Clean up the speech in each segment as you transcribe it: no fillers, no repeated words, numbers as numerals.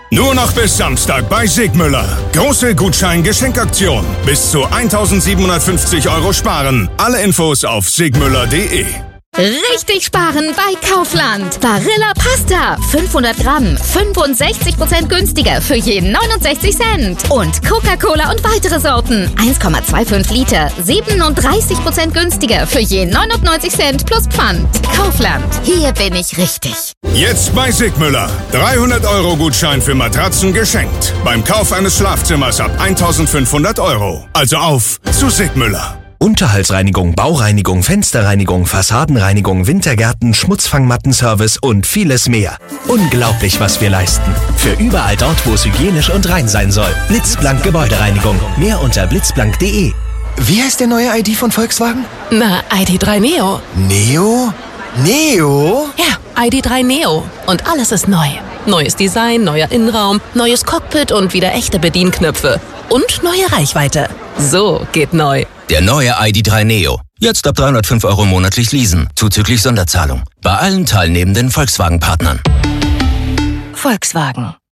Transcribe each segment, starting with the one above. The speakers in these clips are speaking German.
Nur noch bis Samstag bei Sigmüller. Große Gutschein-Geschenkaktion. Bis zu 1.750 € sparen. Alle Infos auf sigmüller.de. Richtig sparen bei Kaufland. Barilla Pasta, 500 Gramm, 65% günstiger für jeden 69 Cent. Und Coca-Cola und weitere Sorten, 1,25 Liter, 37% günstiger für jeden 99 Cent plus Pfand. Kaufland, hier bin ich richtig. Jetzt bei Sigmüller. 300 € Gutschein für Matratzen geschenkt. Beim Kauf eines Schlafzimmers ab 1.500 €. Also auf zu Sigmüller. Unterhaltsreinigung, Baureinigung, Fensterreinigung, Fassadenreinigung, Wintergärten, Schmutzfangmattenservice und vieles mehr. Unglaublich, was wir leisten. Für überall dort, wo es hygienisch und rein sein soll. Blitzblank Gebäudereinigung. Mehr unter blitzblank.de. Wie heißt der neue ID von Volkswagen? Na, ID.3 Neo. Neo? Neo? Ja, ID.3 Neo. Und alles ist neu. Neues Design, neuer Innenraum, neues Cockpit und wieder echte Bedienknöpfe. Und neue Reichweite. So geht neu. Der neue ID.3 Neo. Jetzt ab 305 € monatlich leasen, zuzüglich Sonderzahlung. Bei allen teilnehmenden Volkswagen-Partnern. Volkswagen.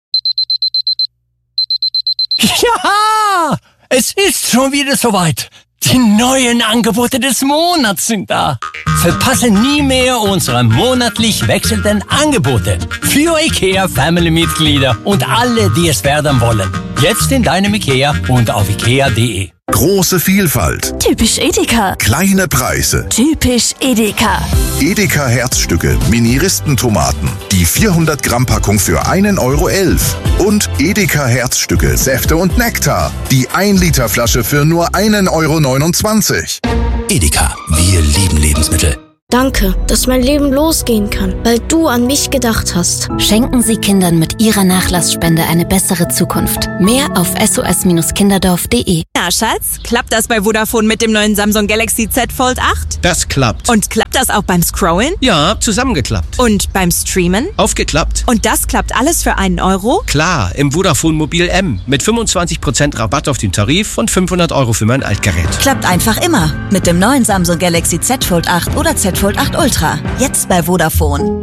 Ja, es ist schon wieder soweit. Die neuen Angebote des Monats sind da. Verpasse nie mehr unsere monatlich wechselnden Angebote. Für IKEA-Family-Mitglieder und alle, die es werden wollen. Jetzt in deinem IKEA und auf ikea.de. Große Vielfalt. Typisch Edeka. Kleine Preise. Typisch Edeka. Edeka Herzstücke, Mini-Ristentomaten. Die 400 Gramm Packung für 1,11 €. Und Edeka Herzstücke, Säfte und Nektar. Die 1 Liter Flasche für nur 1,29 €. Edeka, wir lieben Lebensmittel. Danke, dass mein Leben losgehen kann, weil du an mich gedacht hast. Schenken Sie Kindern mit Ihrer Nachlassspende eine bessere Zukunft. Mehr auf sos-kinderdorf.de. Na, Schatz, klappt das bei Vodafone mit dem neuen Samsung Galaxy Z Fold 8? Das klappt. Und klappt das auch beim Scrollen? Ja, zusammengeklappt. Und beim Streamen? Aufgeklappt. Und das klappt alles für 1 €? Klar, im Vodafone Mobil M mit 25% Rabatt auf den Tarif und 500 € für mein Altgerät. Klappt einfach immer mit dem neuen Samsung Galaxy Z Fold 8 oder Z Fold 8 Ultra. Jetzt bei Vodafone.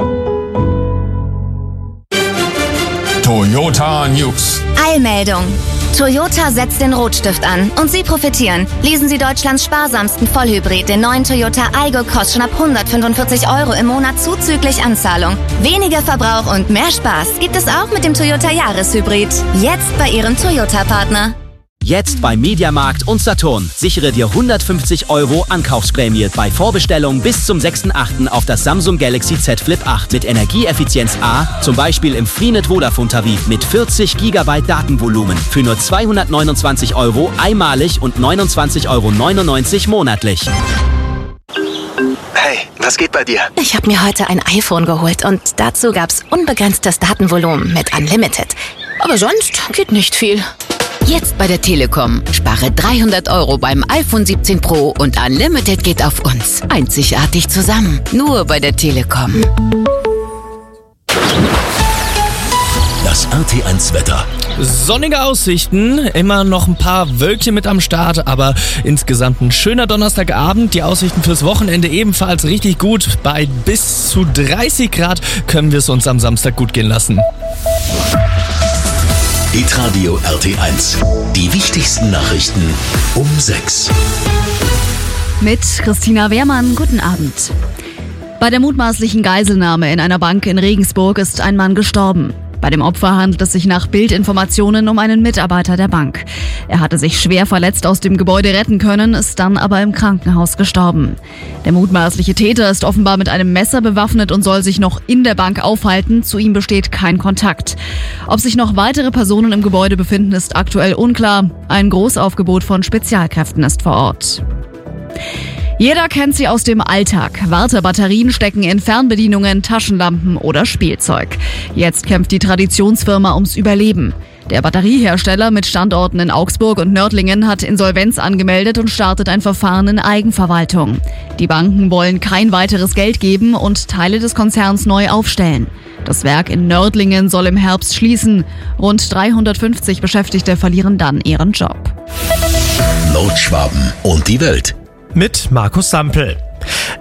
Toyota News. Eilmeldung. Toyota setzt den Rotstift an und Sie profitieren. Leasen Sie Deutschlands sparsamsten Vollhybrid, den neuen Toyota Aygo, kostet schon ab 145 € im Monat zuzüglich Anzahlung. Weniger Verbrauch und mehr Spaß gibt es auch mit dem Toyota Jahreshybrid. Jetzt bei Ihrem Toyota-Partner. Jetzt bei Mediamarkt und Saturn. Sichere dir 150 € Ankaufsprämie bei Vorbestellung bis zum 6.8. auf das Samsung Galaxy Z Flip 8 mit Energieeffizienz A, zum Beispiel im Freenet Vodafone-Tarif mit 40 GB Datenvolumen für nur 229 € einmalig und 29,99 € monatlich. Hey, was geht bei dir? Ich habe mir heute ein iPhone geholt und dazu gab's unbegrenztes Datenvolumen mit Unlimited. Aber sonst geht nicht viel. Jetzt bei der Telekom. Spare 300 € beim iPhone 17 Pro und Unlimited geht auf uns. Einzigartig zusammen. Nur bei der Telekom. Das RT1 Wetter. Sonnige Aussichten, immer noch ein paar Wölkchen mit am Start, aber insgesamt ein schöner Donnerstagabend. Die Aussichten fürs Wochenende ebenfalls richtig gut. Bei bis zu 30 Grad können wir es uns am Samstag gut gehen lassen. Hitradio RT1. Die wichtigsten Nachrichten um 6. Mit Christina Wehrmann, guten Abend. Bei der mutmaßlichen Geiselnahme in einer Bank in Regensburg ist ein Mann gestorben. Bei dem Opfer handelt es sich nach Bildinformationen um einen Mitarbeiter der Bank. Er hatte sich schwer verletzt aus dem Gebäude retten können, ist dann aber im Krankenhaus gestorben. Der mutmaßliche Täter ist offenbar mit einem Messer bewaffnet und soll sich noch in der Bank aufhalten. Zu ihm besteht kein Kontakt. Ob sich noch weitere Personen im Gebäude befinden, ist aktuell unklar. Ein Großaufgebot von Spezialkräften ist vor Ort. Jeder kennt sie aus dem Alltag. Wartebatterien stecken in Fernbedienungen, Taschenlampen oder Spielzeug. Jetzt kämpft die Traditionsfirma ums Überleben. Der Batteriehersteller mit Standorten in Augsburg und Nördlingen hat Insolvenz angemeldet und startet ein Verfahren in Eigenverwaltung. Die Banken wollen kein weiteres Geld geben und Teile des Konzerns neu aufstellen. Das Werk in Nördlingen soll im Herbst schließen. Rund 350 Beschäftigte verlieren dann ihren Job. Nordschwaben und die Welt. Mit Markus Sampel.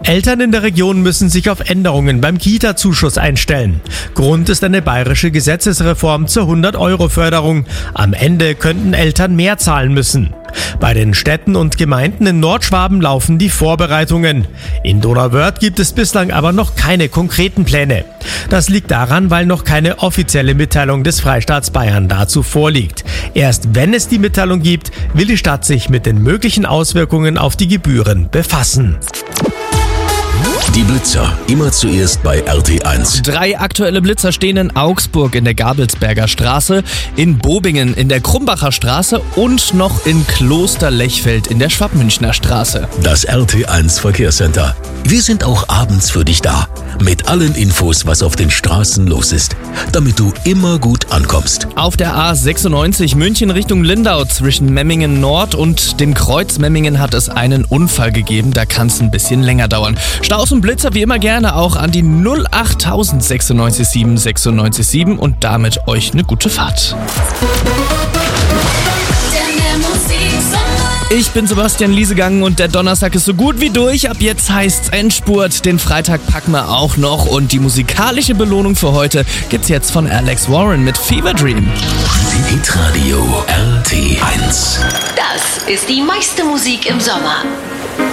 Eltern in der Region müssen sich auf Änderungen beim Kita-Zuschuss einstellen. Grund ist eine bayerische Gesetzesreform zur 100-Euro-Förderung. Am Ende könnten Eltern mehr zahlen müssen. Bei den Städten und Gemeinden in Nordschwaben laufen die Vorbereitungen. In Donauwörth gibt es bislang aber noch keine konkreten Pläne. Das liegt daran, weil noch keine offizielle Mitteilung des Freistaats Bayern dazu vorliegt. Erst wenn es die Mitteilung gibt, will die Stadt sich mit den möglichen Auswirkungen auf die Gebühren befassen. Die Blitzer, immer zuerst bei RT1. 3 aktuelle Blitzer stehen in Augsburg in der Gabelsberger Straße, in Bobingen in der Krumbacher Straße und noch in Kloster-Lechfeld in der Schwabmünchner Straße. Das RT1 Verkehrscenter. Wir sind auch abends für dich da. Mit allen Infos, was auf den Straßen los ist. Damit du immer gut ankommst. Auf der A96 München Richtung Lindau zwischen Memmingen Nord und dem Kreuz Memmingen hat es einen Unfall gegeben. Da kann es ein bisschen länger dauern. Staus und Blitzer wie immer gerne auch an die 08000 967 967 und damit euch eine gute Fahrt. Ich bin Sebastian Liesegang und der Donnerstag ist so gut wie durch. Ab jetzt heißt's Endspurt. Den Freitag packen wir auch noch und die musikalische Belohnung für heute gibt's jetzt von Alex Warren mit Fever Dream. Hitradio RT1. Das ist die meiste Musik im Sommer.